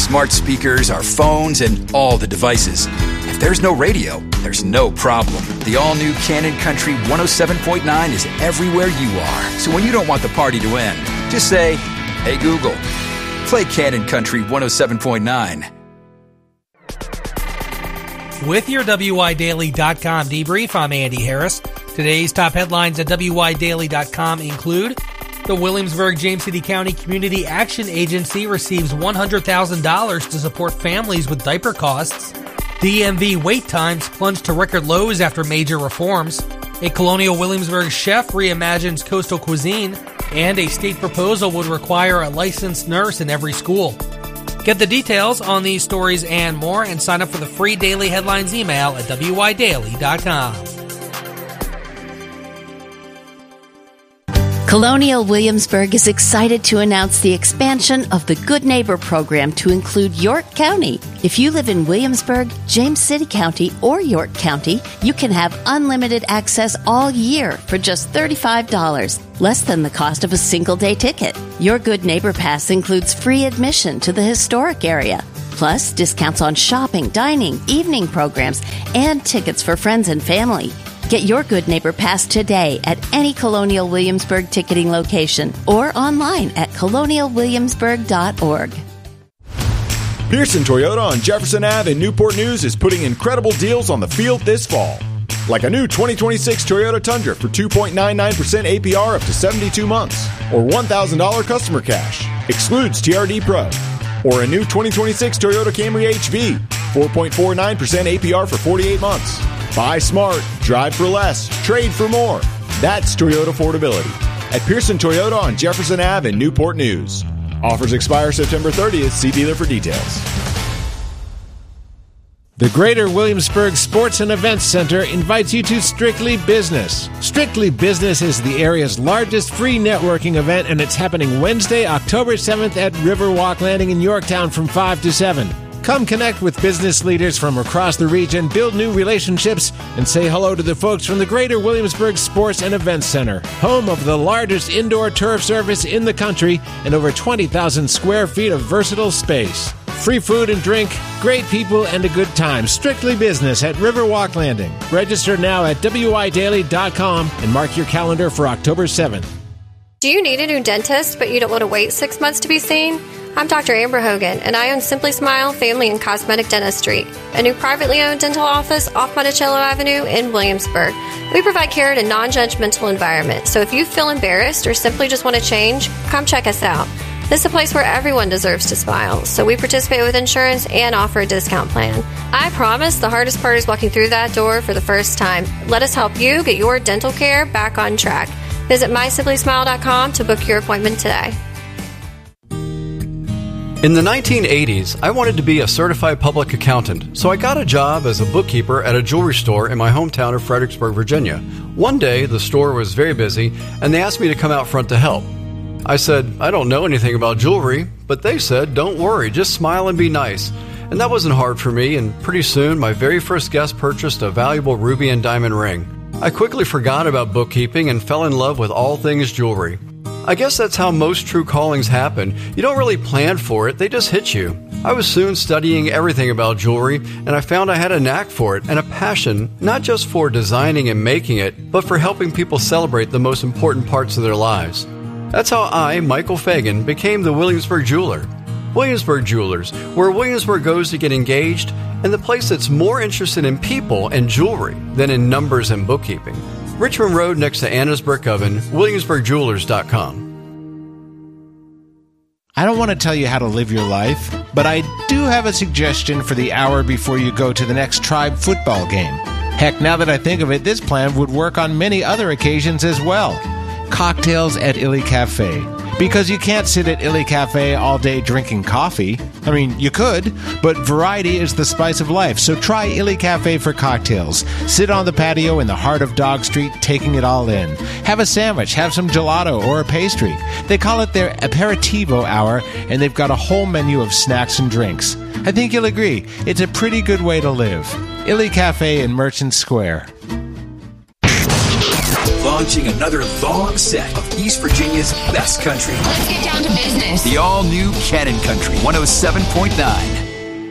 smart speakers, our phones, and all the devices. If there's no radio, there's no problem. The all-new Cannon Country 107.9 is everywhere you are. So when you don't want the party to end, just say, "Hey Google, play Cannon Country 107.9. With your WYDaily.com debrief, I'm Andy Harris. Today's top headlines at WYDaily.com include: the Williamsburg James City County Community Action Agency receives $100,000 to support families with diaper costs. DMV wait times plunge to record lows after major reforms. A Colonial Williamsburg chef reimagines coastal cuisine. And a state proposal would require a licensed nurse in every school. Get the details on these stories and more, and sign up for the free daily headlines email at WYDaily.com. Colonial Williamsburg is excited to announce the expansion of the Good Neighbor program to include York County. If you live in Williamsburg, James City County, or York County, you can have unlimited access all year for just $35, less than the cost of a single-day ticket. Your Good Neighbor Pass includes free admission to the historic area, plus discounts on shopping, dining, evening programs, and tickets for friends and family. Get your Good Neighbor Pass today at any Colonial Williamsburg ticketing location or online at colonialwilliamsburg.org. Pearson Toyota on Jefferson Ave in Newport News is putting incredible deals on the field this fall. Like a new 2026 Toyota Tundra for 2.99% APR up to 72 months, or $1,000 customer cash, excludes TRD Pro. Or a new 2026 Toyota Camry HV, 4.49% APR for 48 months. Buy smart, drive for less, trade for more. That's Toyota affordability. At Pearson Toyota on Jefferson Ave in Newport News. Offers expire September 30th. See dealer for details. The Greater Williamsburg Sports and Events Center invites you to Strictly Business. Strictly Business is the area's largest free networking event, and it's happening Wednesday, October 7th at Riverwalk Landing in Yorktown from 5 to 7. Come connect with business leaders from across the region, build new relationships, and say hello to the folks from the Greater Williamsburg Sports and Events Center, home of the largest indoor turf service in the country and over 20,000 square feet of versatile space. Free food and drink, great people, and a good time. Strictly Business at Riverwalk Landing. Register now at WYDaily.com and mark your calendar for October 7th. Do you need a new dentist, but you don't want to wait 6 months to be seen? I'm Dr. Amber Hogan, and I own Simply Smile Family and Cosmetic Dentistry, a new privately owned dental office off Monticello Avenue in Williamsburg. We provide care in a non-judgmental environment, so if you feel embarrassed or simply just want to change, come check us out. This is a place where everyone deserves to smile, so we participate with insurance and offer a discount plan. I promise the hardest part is walking through that door for the first time. Let us help you get your dental care back on track. Visit mysimplysmile.com to book your appointment today. In the 1980s, I wanted to be a certified public accountant, so I got a job as a bookkeeper at a jewelry store in my hometown of Fredericksburg, Virginia. One day, the store was very busy, and they asked me to come out front to help. I said, I don't know anything about jewelry, but they said, don't worry, just smile and be nice. And that wasn't hard for me, and pretty soon, my very first guest purchased a valuable ruby and diamond ring. I quickly forgot about bookkeeping and fell in love with all things jewelry. I guess that's how most true callings happen. You don't really plan for it, they just hit you. I was soon studying everything about jewelry, and I found I had a knack for it and a passion, not just for designing and making it, but for helping people celebrate the most important parts of their lives. That's how I, Michael Fagan, became the Williamsburg Jeweler. Williamsburg Jewelers, where Williamsburg goes to get engaged, and the place that's more interested in people and jewelry than in numbers and bookkeeping. Richmond Road next to Anna's Brick Oven, WilliamsburgJewelers.com. I don't want to tell you how to live your life, but I do have a suggestion for the hour before you go to the next Tribe football game. Heck, now that I think of it, this plan would work on many other occasions as well. Cocktails at Illy Cafe. Because you can't sit at Illy Cafe all day drinking coffee. I mean, you could, but variety is the spice of life, so try Illy Cafe for cocktails. Sit on the patio in the heart of Dog Street, taking it all in. Have a sandwich, have some gelato or a pastry. They call it their aperitivo hour, and they've got a whole menu of snacks and drinks. I think you'll agree, it's a pretty good way to live. Illy Cafe in Merchant Square. launching another long set of East Virginia's best country. Let's get down to business. The all-new Cannon Country 107.9.